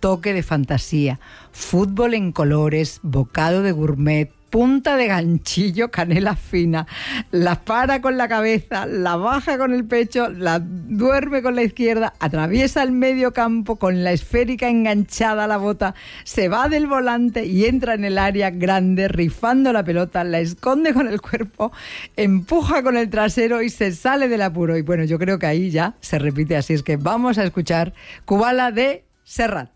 toque de fantasía, fútbol en colores, bocado de gourmet, punta de ganchillo, canela fina, la para con la cabeza, la baja con el pecho, la duerme con la izquierda, atraviesa el medio campo con la esférica enganchada a la bota, se va del volante y entra en el área grande rifando la pelota, la esconde con el cuerpo, empuja con el trasero y se sale del apuro. Y bueno, yo creo que ahí ya se repite, así es que vamos a escuchar Kubala de Serrat.